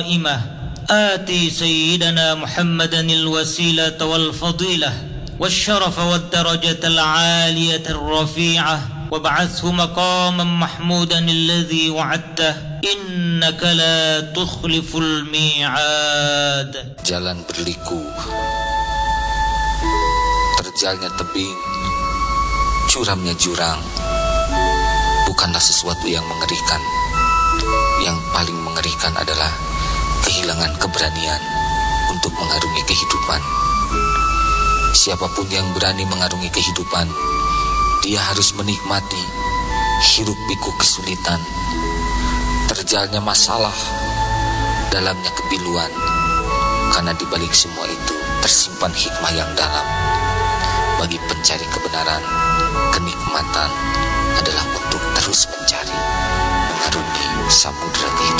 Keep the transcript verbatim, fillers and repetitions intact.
قائمة آتي سيدنا محمدا الوسيلة والفضيلة والشرف والدرجة العالية الرفيعة وابعثه مقاما محمودا الذي وعدته إنك لا تخلف الميعاد. Jalan berliku, terjalnya tebing, curamnya jurang, bukanlah sesuatu yang mengerikan. Yang paling mengerikan adalah kehilangan keberanian untuk mengarungi kehidupan. Siapapun yang berani mengarungi kehidupan, dia harus menikmati hiruk pikuk kesulitan, terjalnya masalah, dalamnya kepiluan. Karena di balik semua itu tersimpan hikmah yang dalam. Bagi pencari kebenaran, kenikmatan adalah untuk terus mencari, mengarungi samudera kehidupan.